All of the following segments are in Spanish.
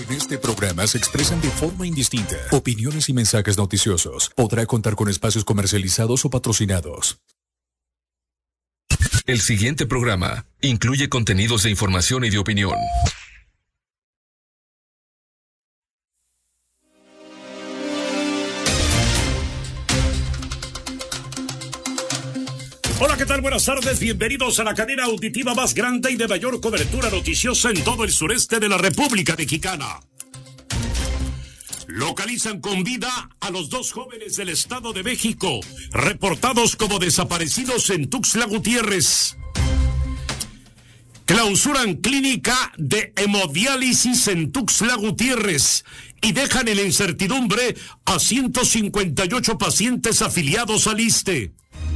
En este programa se expresan de forma indistinta opiniones y mensajes noticiosos. Podrá contar con espacios comercializados o patrocinados. El siguiente programa incluye contenidos de información y de opinión. Hola, ¿qué tal? Buenas tardes, bienvenidos a la cadena auditiva más grande y de mayor cobertura noticiosa en todo el sureste de la República Mexicana. Localizan con vida a los dos jóvenes del Estado de México, reportados como desaparecidos en Tuxtla Gutiérrez. Clausuran clínica de hemodiálisis en Tuxtla Gutiérrez y dejan en la incertidumbre a 158 pacientes afiliados al ISSSTE.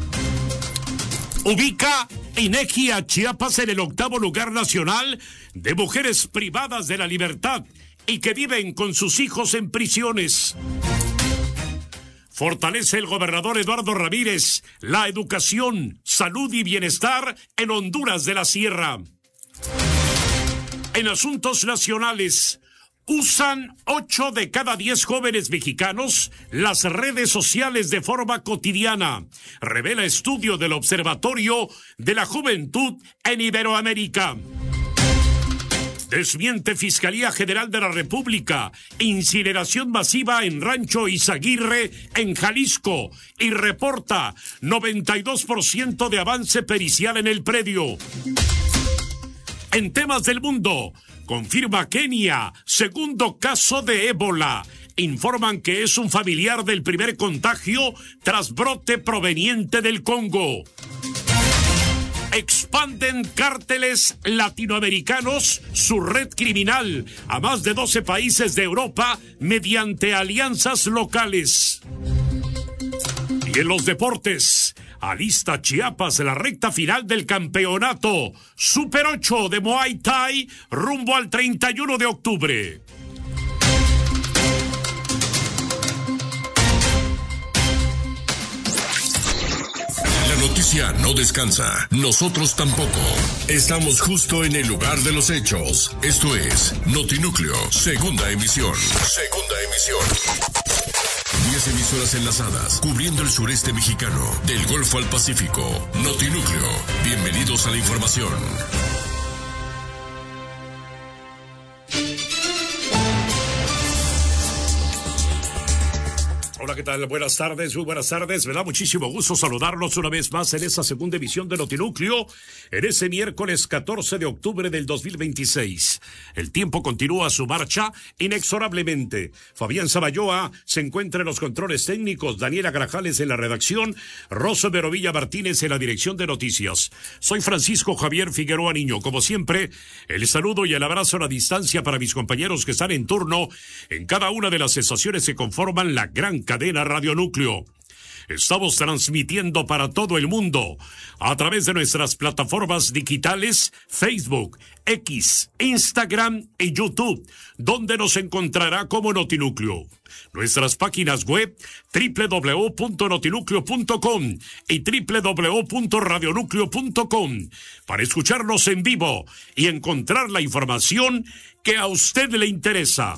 Ubica INEGI a Chiapas en el 8º lugar nacional de mujeres privadas de la libertad y que viven con sus hijos en prisiones. Fortalece el gobernador Eduardo Ramírez la educación, salud y bienestar en Honduras de la Sierra. En asuntos nacionales, usan 8 de cada 10 jóvenes mexicanos las redes sociales de forma cotidiana, revela estudio del Observatorio de la Juventud en Iberoamérica. Desmiente Fiscalía General de la República incineración masiva en Rancho Izaguirre, en Jalisco, y reporta 92% de avance pericial en el predio. En temas del mundo, confirma Kenia segundo caso de ébola. Informan que es un familiar del primer contagio tras brote proveniente del Congo. Expanden cárteles latinoamericanos su red criminal a más de 12 países de Europa mediante alianzas locales. Y en los deportes, alista Chiapas la recta final del campeonato Super 8 de Muay Thai rumbo al 31 de octubre. La noticia no descansa, nosotros tampoco. Estamos justo en el lugar de los hechos. Esto es Notinúcleo, segunda emisión. Segunda emisión. 10 emisoras enlazadas, cubriendo el sureste mexicano, del Golfo al Pacífico. Notinúcleo, bienvenidos a la información. Hola, ¿qué tal? Buenas tardes, muy buenas tardes. Me da muchísimo gusto saludarlos una vez más en esta segunda emisión de Notinúcleo, en ese miércoles 14 de octubre del 2026. El tiempo continúa su marcha inexorablemente. Fabián Sabayoa se encuentra en los controles técnicos, Daniela Grajales en la redacción, Rosa Verovilla Martínez en la dirección de noticias. Soy Francisco Javier Figueroa Niño. Como siempre, el saludo y el abrazo a la distancia para mis compañeros que están en turno en cada una de las estaciones que conforman la gran cadena Radio Núcleo. Estamos transmitiendo para todo el mundo a través de nuestras plataformas digitales Facebook, X, Instagram y YouTube, donde nos encontrará como Notinúcleo. Nuestras páginas web www.notinúcleo.com y www.radionúcleo.com para escucharnos en vivo y encontrar la información que a usted le interesa.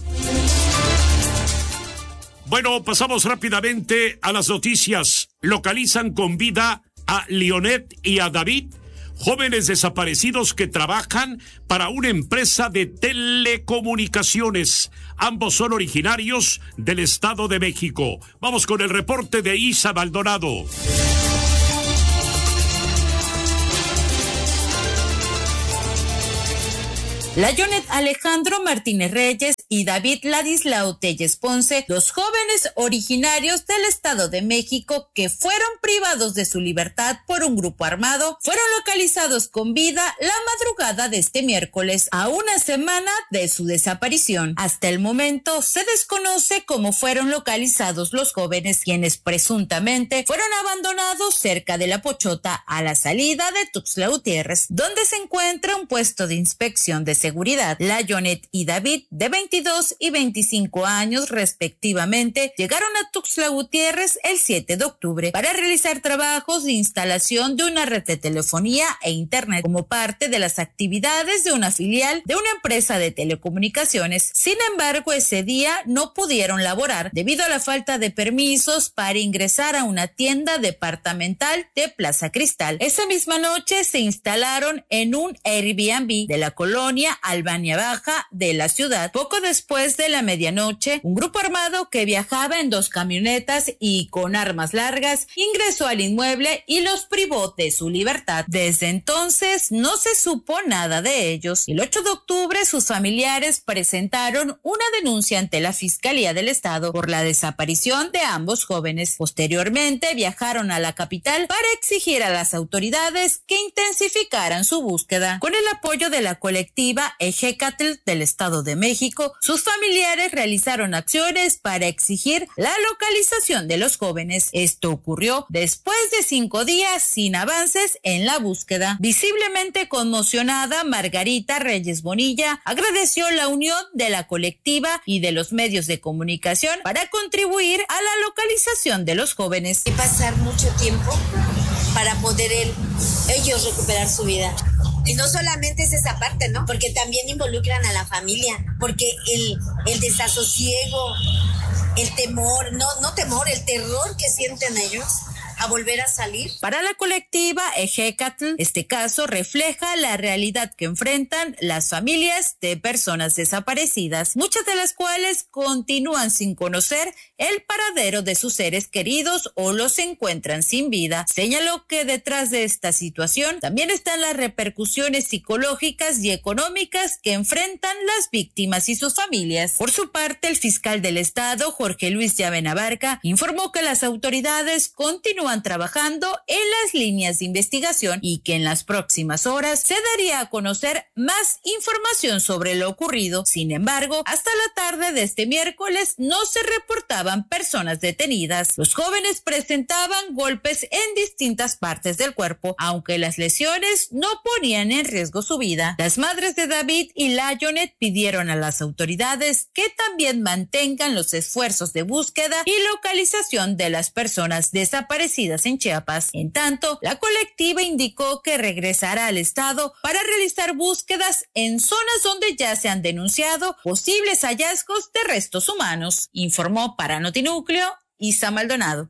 Bueno, pasamos rápidamente a las noticias. Localizan con vida a Leonet y a David, jóvenes desaparecidos que trabajan para una empresa de telecomunicaciones. Ambos son originarios del Estado de México. Vamos con el reporte de Isa Maldonado. Layonet Alejandro Martínez Reyes y David Ladislao Telles Ponce, dos jóvenes originarios del Estado de México que fueron privados de su libertad por un grupo armado, fueron localizados con vida la madrugada de este miércoles, a una semana de su desaparición. Hasta el momento se desconoce cómo fueron localizados los jóvenes, quienes presuntamente fueron abandonados cerca de La Pochota a la salida de Tuxtla Gutiérrez, donde se encuentra un puesto de inspección de seguridad. Layonet y David, de 20 22 y 25 años respectivamente, llegaron a Tuxtla Gutiérrez el 7 de octubre para realizar trabajos de instalación de una red de telefonía e internet como parte de las actividades de una filial de una empresa de telecomunicaciones. Sin embargo, ese día no pudieron laborar debido a la falta de permisos para ingresar a una tienda departamental de Plaza Cristal. Esa misma noche se instalaron en un Airbnb de la colonia Albania Baja de la ciudad. Poco después de la medianoche, un grupo armado que viajaba en 2 camionetas y con armas largas ingresó al inmueble y los privó de su libertad. Desde entonces no se supo nada de ellos. El 8 de octubre sus familiares presentaron una denuncia ante la Fiscalía del Estado por la desaparición de ambos jóvenes. Posteriormente viajaron a la capital para exigir a las autoridades que intensificaran su búsqueda. Con el apoyo de la colectiva Ejecatl del Estado de México, sus familiares realizaron acciones para exigir la localización de los jóvenes. Esto ocurrió después de 5 días sin avances en la búsqueda. Visiblemente conmocionada, Margarita Reyes Bonilla agradeció la unión de la colectiva y de los medios de comunicación para contribuir a la localización de los jóvenes. Y pasar mucho tiempo para poder ellos recuperar su vida. Y no solamente es esa parte, ¿no? Porque también involucran a la familia, porque el desasosiego, el temor, no temor, el terror que sienten ellos a volver a salir. Para la colectiva Ejecatl, este caso refleja la realidad que enfrentan las familias de personas desaparecidas, muchas de las cuales continúan sin conocer el paradero de sus seres queridos o los encuentran sin vida. Señaló que detrás de esta situación también están las repercusiones psicológicas y económicas que enfrentan las víctimas y sus familias. Por su parte, el fiscal del Estado, Jorge Luis Llave Abarca, informó que las autoridades continúan trabajando en las líneas de investigación y que en las próximas horas se daría a conocer más información sobre lo ocurrido. Sin embargo, hasta la tarde de este miércoles no se reportaban personas detenidas. Los jóvenes presentaban golpes en distintas partes del cuerpo, aunque las lesiones no ponían en riesgo su vida. Las madres de David y Layonet pidieron a las autoridades que también mantengan los esfuerzos de búsqueda y localización de las personas desaparecidas en Chiapas. En tanto, la colectiva indicó que regresará al Estado para realizar búsquedas en zonas donde ya se han denunciado posibles hallazgos de restos humanos. Informó para Notinúcleo Isa Maldonado.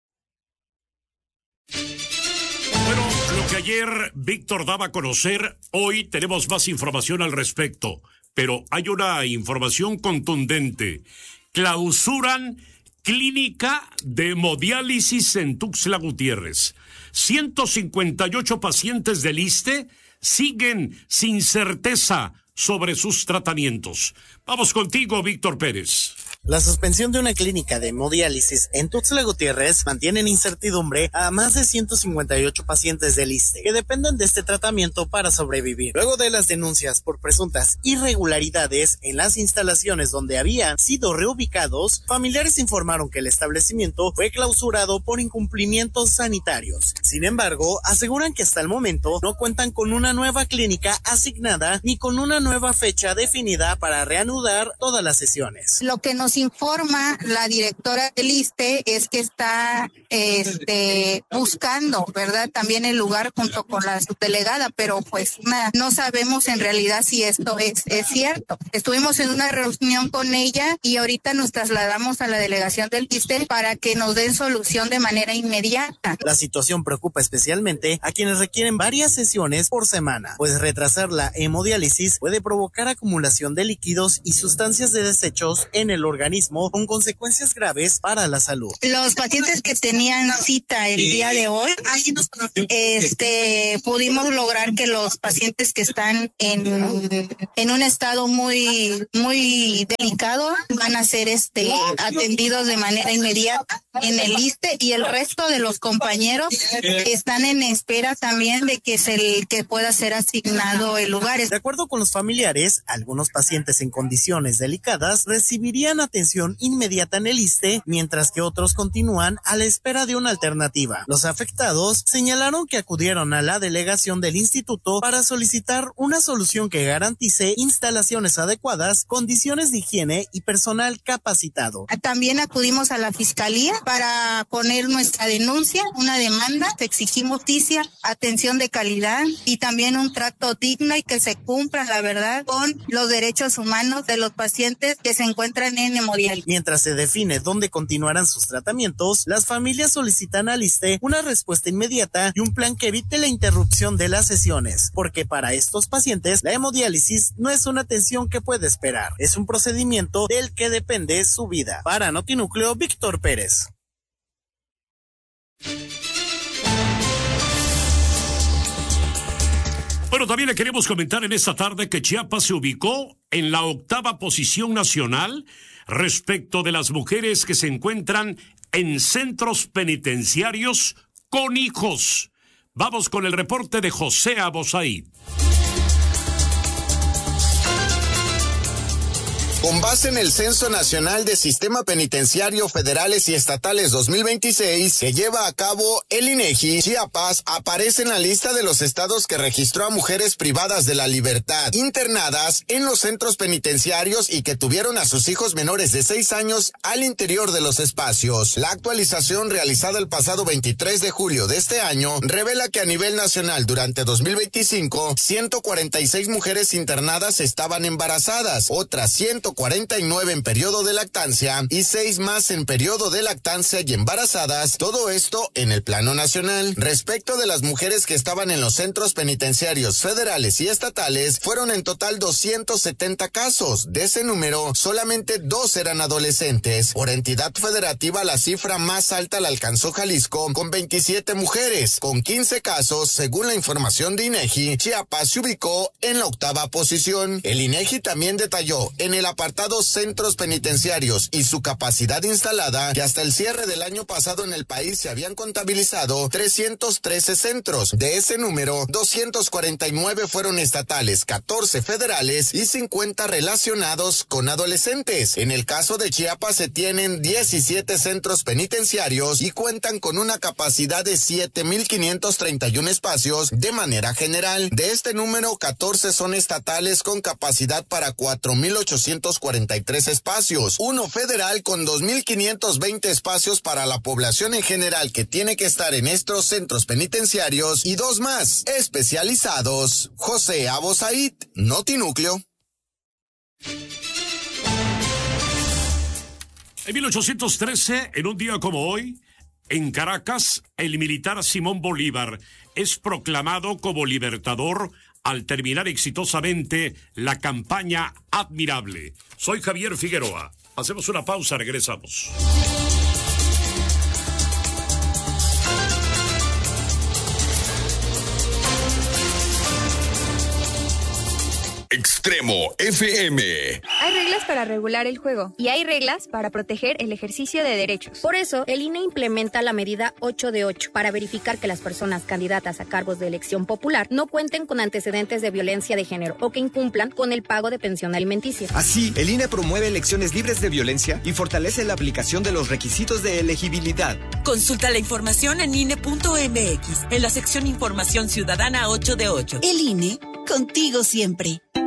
Bueno, lo que ayer Víctor daba a conocer, hoy tenemos más información al respecto, pero hay una información contundente. Clausuran clínica de hemodiálisis en Tuxtla Gutiérrez. 158 pacientes del ISSSTE siguen sin certeza sobre sus tratamientos. Vamos contigo, Víctor Pérez. La suspensión de una clínica de hemodiálisis en Tuxtla Gutiérrez mantiene en incertidumbre a más de 158 pacientes del ISSSTE que dependen de este tratamiento para sobrevivir. Luego de las denuncias por presuntas irregularidades en las instalaciones donde habían sido reubicados, familiares informaron que el establecimiento fue clausurado por incumplimientos sanitarios. Sin embargo, aseguran que hasta el momento no cuentan con una nueva clínica asignada ni con una nueva fecha definida para reanudar todas las sesiones. Lo que nos informa la directora del ISSSTE es que está buscando, ¿verdad? También el lugar junto con la subdelegada, pero pues no sabemos en realidad si esto es cierto. Estuvimos en una reunión con ella y ahorita nos trasladamos a la delegación del ISSSTE para que nos den solución de manera inmediata. La situación preocupa especialmente a quienes requieren varias sesiones por semana, pues retrasar la hemodiálisis puede provocar acumulación de líquidos y sustancias de desechos en el organismo con consecuencias graves para la salud. Los pacientes que tenían cita el día de hoy, pudimos lograr que los pacientes que están en un estado muy delicado van a ser atendidos de manera inmediata en el ISSSTE, y el resto de los compañeros están en espera también de que pueda ser asignado el lugar. De acuerdo con los familiares, algunos pacientes en condiciones delicadas recibirían atención inmediata en el ISSSTE, mientras que otros continúan a la espera de una alternativa. Los afectados señalaron que acudieron a la delegación del instituto para solicitar una solución que garantice instalaciones adecuadas, condiciones de higiene y personal capacitado. También acudimos a la fiscalía para poner nuestra denuncia, una demanda. Exigimos justicia, atención de calidad y también un trato digno y que se cumpla, la verdad, con los derechos humanos de los pacientes que se encuentran en hemodiálisis. Mientras se define dónde continuarán sus tratamientos, las familias solicitan al ISSSTE una respuesta inmediata y un plan que evite la interrupción de las sesiones, porque para estos pacientes la hemodiálisis no es una atención que puede esperar, es un procedimiento del que depende su vida. Para Notinúcleo, Víctor Pérez. Bueno, también le queremos comentar en esta tarde que Chiapas se ubicó en la 8ª posición nacional respecto de las mujeres que se encuentran en centros penitenciarios con hijos. Vamos con el reporte de José Abosaí. Con base en el Censo Nacional de Sistema Penitenciario Federales y Estatales 2026 que lleva a cabo el INEGI, Chiapas aparece en la lista de los estados que registró a mujeres privadas de la libertad, internadas en los centros penitenciarios y que tuvieron a sus hijos menores de 6 años al interior de los espacios. La actualización realizada el pasado 23 de julio de este año revela que a nivel nacional durante 2025, 146 mujeres internadas estaban embarazadas, otras 149 en periodo de lactancia y 6 más en periodo de lactancia y embarazadas, todo esto en el plano nacional. Respecto de las mujeres que estaban en los centros penitenciarios federales y estatales, fueron en total 270 casos. De ese número, solamente 2 eran adolescentes. Por entidad federativa, la cifra más alta la alcanzó Jalisco, con 27 mujeres. Con 15 casos, según la información de INEGI, Chiapas se ubicó en la 8ª posición. El INEGI también detalló en el apartado centros penitenciarios y su capacidad instalada que hasta el cierre del año pasado en el país se habían contabilizado 313 centros. De ese número, 249 fueron estatales, 14 federales y 50 relacionados con adolescentes. En el caso de Chiapas se tienen 17 centros penitenciarios y cuentan con una capacidad de 7,531 espacios de manera general. De este número, 14 son estatales con capacidad para 4,843 espacios, uno federal con 2,520 espacios para la población en general que tiene que estar en estos centros penitenciarios y 2 más especializados. José Abosaí, Notinúcleo. En 1813, en un día como hoy, en Caracas, el militar Simón Bolívar es proclamado como libertador al terminar exitosamente la campaña Admirable. Soy Javier Figueroa. Hacemos una pausa, regresamos. Extremo FM. Hay reglas para regular el juego y hay reglas para proteger el ejercicio de derechos. Por eso, el INE implementa la medida 8 de 8 para verificar que las personas candidatas a cargos de elección popular no cuenten con antecedentes de violencia de género o que incumplan con el pago de pensión alimenticia. Así, el INE promueve elecciones libres de violencia y fortalece la aplicación de los requisitos de elegibilidad. Consulta la información en INE.mx, en la sección Información Ciudadana 8 de 8. El INE, contigo siempre.